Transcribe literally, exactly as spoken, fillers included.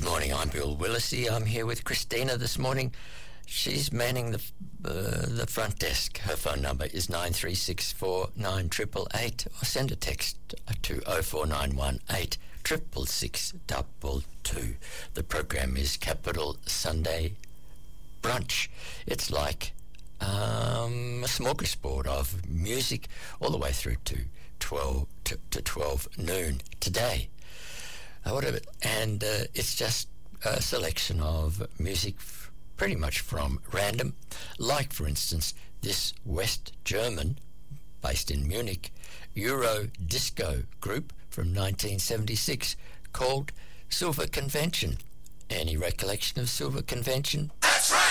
Good morning, I'm Bill Willisey. I'm here with Christina this morning. She's manning the uh, the front desk. Her phone number is nine three six four nine eight eight eight or send a text to oh four nine one eight triple six double two. The program is Capital Sunday Brunch. It's like um, a smorgasbord of music all the way through to twelve to, to twelve noon today. Uh, whatever, and uh, it's just a selection of music f- pretty much from random, like for instance this West German, based in Munich, Euro disco group from nineteen seventy-six called Silver Convention. Any recollection of Silver Convention? That's right!